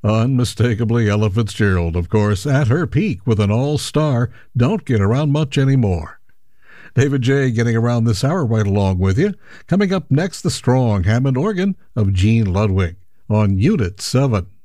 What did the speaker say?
Unmistakably Ella Fitzgerald, of course, at her peak with an all-star. Don't get around much anymore. David J. getting around this hour right along with you. Coming up next, the strong Hammond organ of Gene Ludwig on Unit 7.